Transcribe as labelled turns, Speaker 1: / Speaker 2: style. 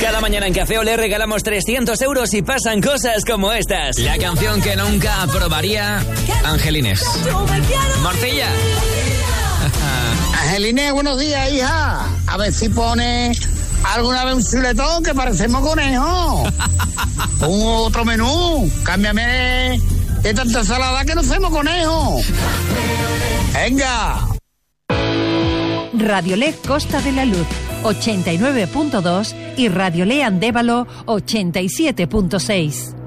Speaker 1: Cada mañana en Café Olé regalamos 300 euros y pasan cosas como estas. La canción que nunca aprobaría Angelines. Morcilla.
Speaker 2: Angelines, buenos días, hija. A ver si pone alguna vez un chuletón que parecemos conejos. Un otro menú. Cámbiame de tanta ensalada que no hacemos conejos. Venga.
Speaker 3: Radiolé Costa de la Luz 89.2 y Radiolé Andévalo 87.6.